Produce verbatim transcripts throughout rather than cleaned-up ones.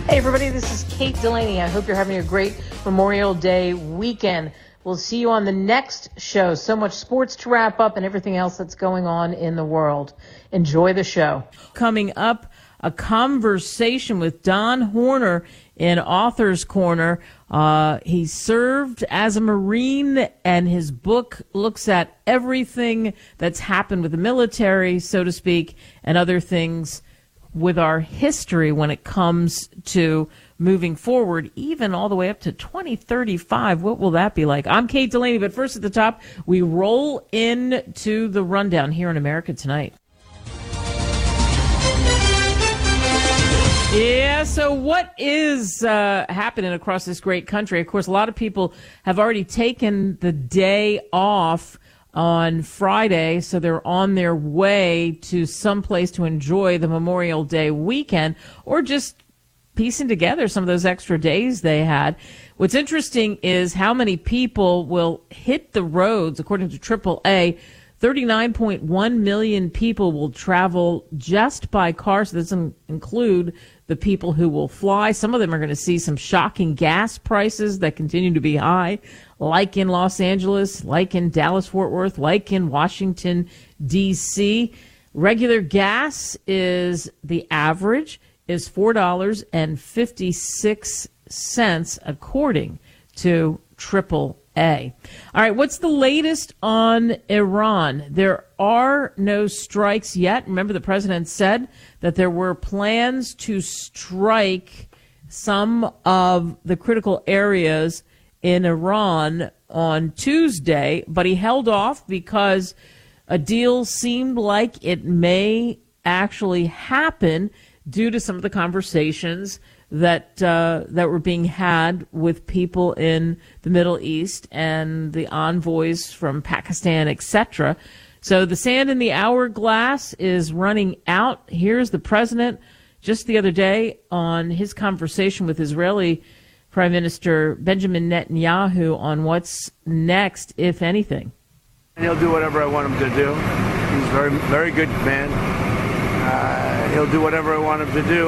Hey, everybody, this is Kate Delaney. I hope you're having a great Memorial Day weekend. We'll see you on the next show. So much sports to wrap up and everything else that's going on in the world. Enjoy the show. Coming up, a conversation with Don Horner in Author's Corner. Uh, he served as a Marine, and his book looks at everything that's happened with the military, so to speak, and other things with our history when it comes to moving forward, even all the way up to twenty thirty-five. What will that be like? I'm Kate Delaney, but first at the top, we roll into the rundown here in America Tonight. Yeah, so what is uh, happening across this great country? Of course, a lot of people have already taken the day off on Friday, so they're on their way to someplace to enjoy the Memorial Day weekend, or just piecing together some of those extra days they had. What's interesting is how many people will hit the roads. According to triple A, thirty-nine point one million people will travel just by car. So this doesn't include the people who will fly. Some of them are going to see some shocking gas prices that continue to be high, like in Los Angeles, like in Dallas-Fort Worth, like in Washington, D C Regular gas is the average is four dollars and fifty-six cents, according to triple A. All right, what's the latest on Iran? There are no strikes yet. Remember, the president said that there were plans to strike some of the critical areas in Iran on Tuesday, but he held off because a deal seemed like it may actually happen due to some of the conversations that uh, that were being had with people in the Middle East and the envoys from Pakistan, et cetera. So the sand in the hourglass is running out. Here's the president just the other day on his conversation with Israeli Prime Minister Benjamin Netanyahu on what's next, if anything. And he'll do whatever I want him to do. He's a very, very good man. Uh, he'll do whatever I want him to do.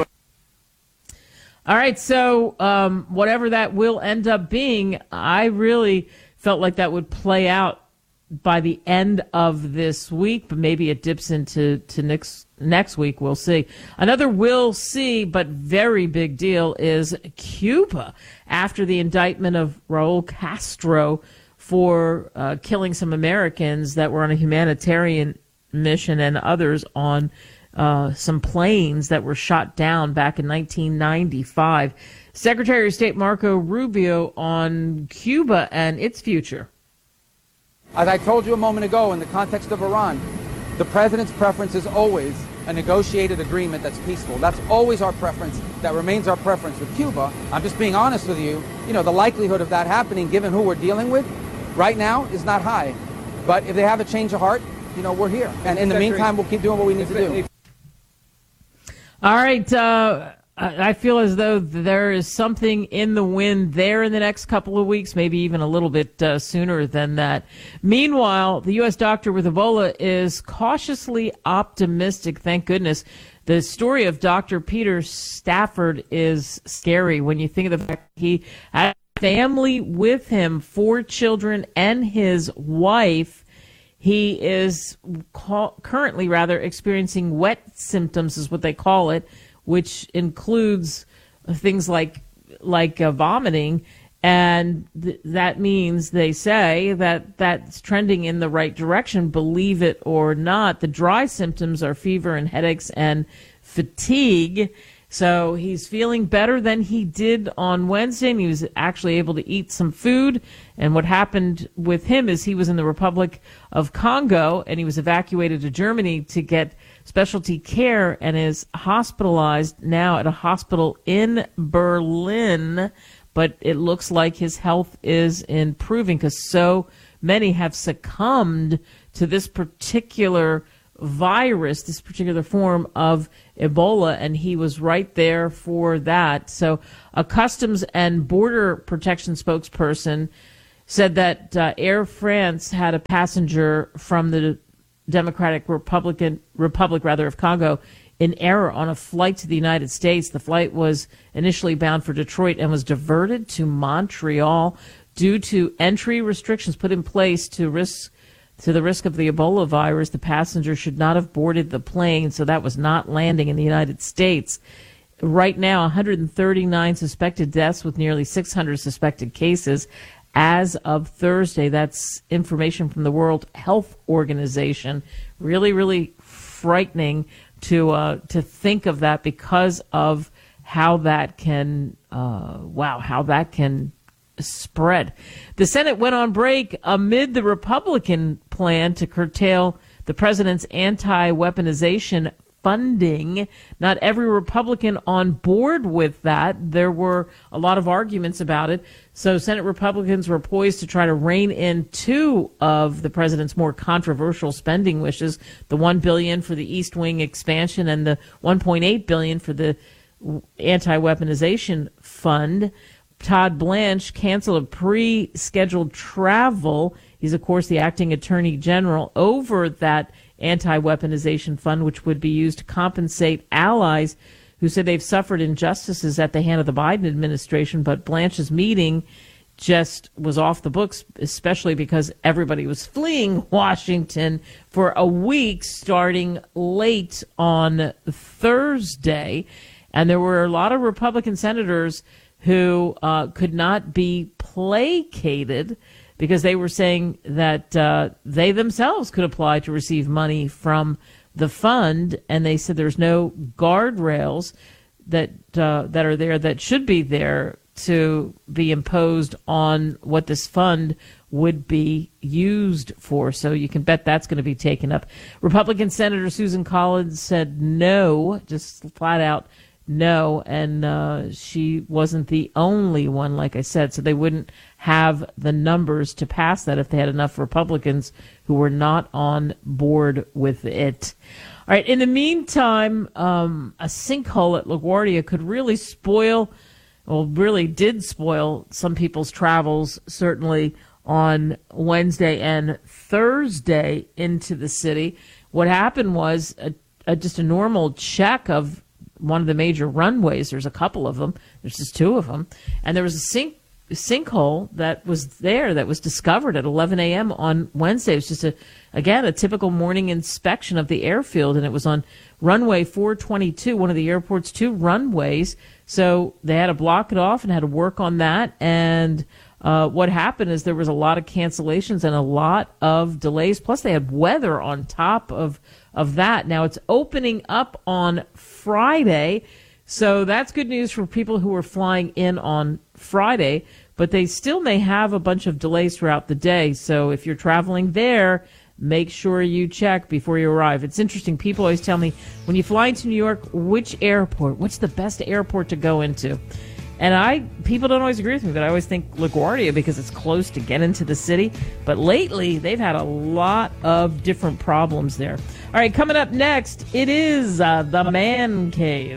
All right, so um, whatever that will end up being, I really felt like that would play out by the end of this week, but maybe it dips into to next next week. We'll see. Another we'll see, but very big deal is Cuba after the indictment of Raul Castro for uh, killing some Americans that were on a humanitarian mission and others on uh, some planes that were shot down back in nineteen ninety-five. Secretary of State Marco Rubio on Cuba and its future. As I told you a moment ago, in the context of Iran, the president's preference is always a negotiated agreement that's peaceful. That's always our preference. That remains our preference with Cuba. I'm just being honest with you. You know, the likelihood of that happening, given who we're dealing with right now, is not high. But if they have a change of heart, you know, we're here. And in the meantime, we'll keep doing what we need to do. All right. Uh, I feel as though there is something in the wind there in the next couple of weeks, maybe even a little bit uh, sooner than that. Meanwhile, the U S doctor with Ebola is cautiously optimistic, thank goodness. The story of Doctor Peter Stafford is scary when you think of the fact he had a family with him, four children and his wife. He is call, currently rather experiencing wet symptoms, is what they call it, which includes things like like uh, vomiting, and th- that means, they say, that that's trending in the right direction, believe it or not. The dry symptoms are fever and headaches and fatigue. So he's feeling better than he did on Wednesday, and he was actually able to eat some food. And what happened with him is he was in the Republic of Congo, and he was evacuated to Germany to get specialty care and is hospitalized now at a hospital in Berlin. But it looks like his health is improving because so many have succumbed to this particular virus, this particular form of Ebola, and he was right there for that. So a Customs and Border Protection spokesperson said that uh, Air France had a passenger from the Democratic Republican Republic rather of Congo in error on a flight to the United States. The flight was initially bound for Detroit and was diverted to Montreal due to entry restrictions put in place to risk to the risk of the Ebola virus. The passenger should not have boarded the plane, so that was not landing in the United States. Right now, one hundred thirty-nine suspected deaths with nearly six hundred suspected cases as of Thursday. That's information from the World Health Organization. Really, really frightening to uh, to think of that because of how that can, uh, wow, how that can spread. The Senate went on break amid the Republican plan to curtail the president's anti-weaponization funding. Not every Republican on board with that. There were a lot of arguments about it. So Senate Republicans were poised to try to rein in two of the president's more controversial spending wishes, the one billion dollars for the East Wing expansion and the one point eight billion dollars for the anti-weaponization fund. Todd Blanche canceled a pre-scheduled travel. He's, of course, the acting attorney general over that anti-weaponization fund, which would be used to compensate allies who said they've suffered injustices at the hand of the Biden administration. But Blanche's meeting just was off the books, especially because everybody was fleeing Washington for a week starting late on Thursday. And there were a lot of Republican senators who uh, could not be placated because they were saying that uh, they themselves could apply to receive money from the fund, and they said there's no guardrails that uh, that are there that should be there to be imposed on what this fund would be used for. So you can bet that's going to be taken up. Republican Senator Susan Collins said no, just flat out no, and uh, she wasn't the only one, like I said, so they wouldn't have the numbers to pass that if they had enough Republicans who were not on board with it. All right, in the meantime, um, a sinkhole at LaGuardia could really spoil, well, really did spoil some people's travels, certainly on Wednesday and Thursday into the city. What happened was a, a, just a normal check of one of the major runways. There's a couple of them. There's just two of them. And there was a sink sinkhole that was there that was discovered at eleven a.m. on Wednesday. It was just, a again, a typical morning inspection of the airfield, and it was on runway four twenty-two, one of the airport's two runways. So they had to block it off and had to work on that. And uh, what happened is there was a lot of cancellations and a lot of delays. Plus, they had weather on top of of that. Now it's opening up on Friday, so that's good news for people who are flying in on Friday, but they still may have a bunch of delays throughout the day. So if you're traveling there, make sure you check before you arrive. It's interesting. People always tell me, when you fly into New York, which airport, what's the best airport to go into? And I, people don't always agree with me, but I always think LaGuardia because it's close to get into the city. But lately, they've had a lot of different problems there. All right, coming up next, it is uh, the Man Cave.